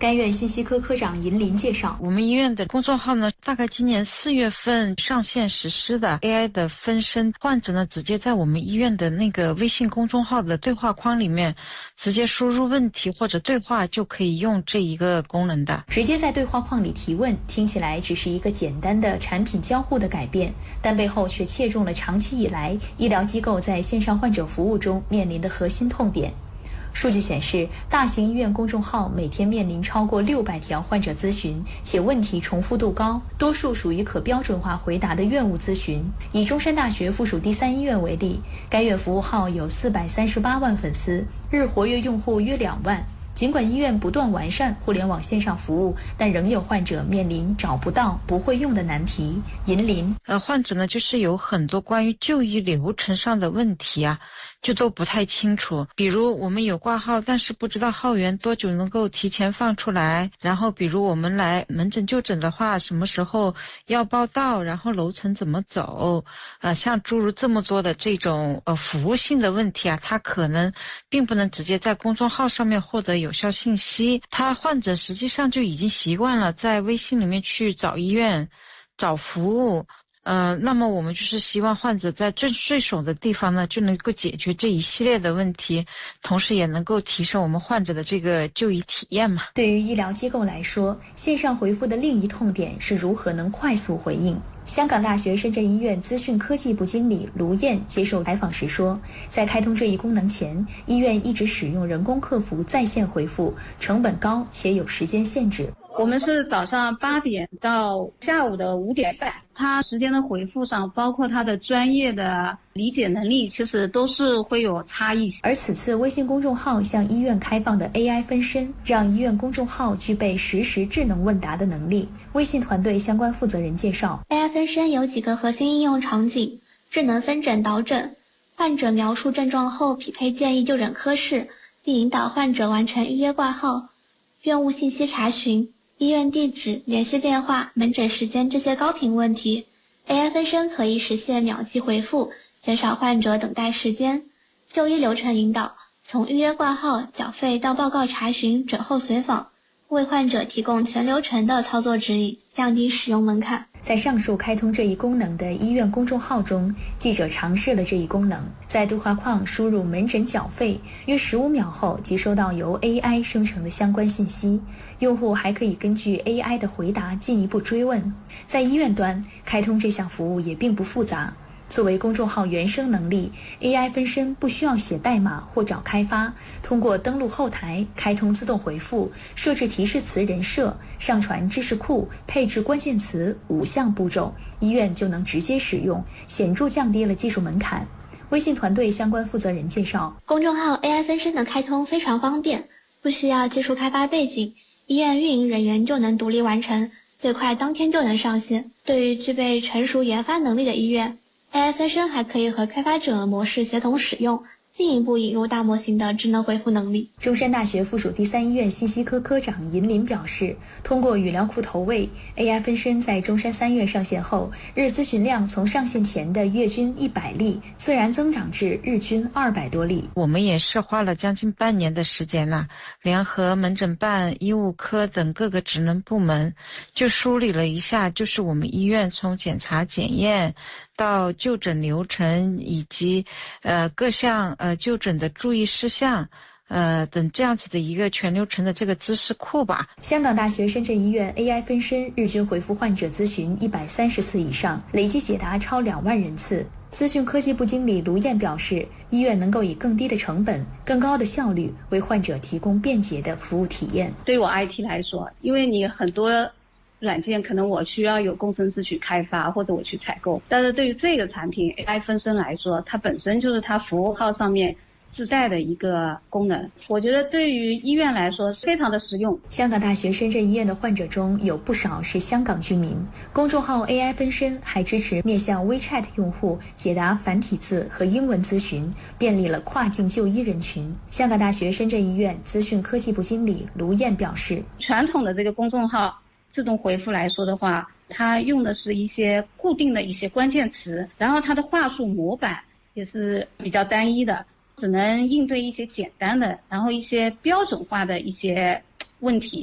该院信息科科长银林介绍， 我们医院的公众号呢，大概今年4月份上线实施的 AI 的分身，患者呢直接在我们医院的那个微信公众号的对话框里面直接输入问题或者对话，就可以用这一个功能的。 直接在对话框里提问，听起来只是一个简单的产品交互的改变，但背后却切中了长期以来医疗机构在线上患者服务中面临的核心痛点。数据显示，大型医院公众号每天面临超过600条患者咨询，且问题重复度高，多数属于可标准化回答的院务咨询。以中山大学附属第三医院为例，该院服务号有438万粉丝，日活跃用户约2万。尽管医院不断完善互联网线上服务，但仍有患者面临找不到、不会用的难题。银林， 患者呢就是有很多关于就医流程上的问题啊，就都不太清楚。比如我们有挂号，但是不知道号源多久能够提前放出来。然后比如我们来门诊就诊的话，什么时候要报到，然后楼层怎么走，像诸如这么多的这种服务性的问题啊，他可能并不能直接在公众号上面获得有效信息。患者实际上就已经习惯了在微信里面去找医院、找服务。那么我们就是希望患者在最顺手的地方呢，就能够解决这一系列的问题，同时也能够提升我们患者的这个就医体验嘛。 对于医疗机构来说，线上回复的另一痛点是如何能快速回应。香港大学深圳医院资讯科技部经理卢燕接受采访时说，在开通这一功能前，医院一直使用人工客服在线回复，成本高且有时间限制。 我们是早上8点到下午的5点半，他时间的回复上，包括他的专业的理解能力，其实都是会有差异。 而此次微信公众号向医院开放的 AI 分身，让医院公众号具备实时智能问答的能力。微信团队相关负责人介绍， AI 分身有几个核心应用场景：智能分诊导诊，患者描述症状后匹配建议就诊科室，并引导患者完成预约挂号；院务信息查询，医院地址、联系电话、门诊时间这些高频问题 ，AI 分身可以实现秒级回复，减少患者等待时间。就医流程引导，从预约挂号、缴费到报告查询、诊后随访，为患者提供全流程的操作指引，降低使用门槛。 在上述开通这一功能的医院公众号中，记者尝试了这一功能，在对话框输入门诊缴费，约15秒后即收到由 AI 生成的相关信息。用户还可以根据 AI 的回答进一步追问。在医院端，开通这项服务也并不复杂。作为公众号原生能力， AI 分身不需要写代码或找开发，通过登录后台、开通自动回复、设置提示词人设、上传知识库、配置关键词5项步骤，医院就能直接使用，显著降低了技术门槛。微信团队相关负责人介绍， 公众号 AI 分身的开通非常方便，不需要技术开发背景，医院运营人员就能独立完成，最快当天就能上线。对于具备成熟研发能力的医院，AI 分身还可以和开发者模式协同使用，进一步引入大模型的智能回复能力。 中山大学附属第三医院信息科科长银林表示，通过语料库投喂 AI 分身在中山3院上线后，日咨询量从上线前的月均100例自然增长至日均200多例。 我们也是花了将近半年的时间了，联合门诊办、医务科等各个职能部门，就梳理了一下，就是我们医院从检查检验到就诊流程以及各项就诊的注意事项等这样子的一个全流程的这个知识库吧。 香港大学深圳医院 AI 分身日均回复患者咨询130次以上，累计解答超2万人次。资讯科技部经理卢燕表示，医院能够以更低的成本、更高的效率为患者提供便捷的服务体验。 对于我 IT 来说，因为你很多软件可能我需要有工程师去开发或者我去采购，但是对于这个产品 AI 分身来说，它本身就是它服务号上面自带的一个功能，我觉得对于医院来说非常的实用。 香港大学深圳医院的患者中有不少是香港居民，公众号 AI 分身还支持面向 WeChat 用户解答繁体字和英文咨询，便利了跨境就医人群。香港大学深圳医院资讯科技部经理卢燕表示， 传统的这个公众号自动回复来说的话，它用的是一些固定的一些关键词，然后它的话术模板也是比较单一的，只能应对一些简单的，然后一些标准化的一些问题。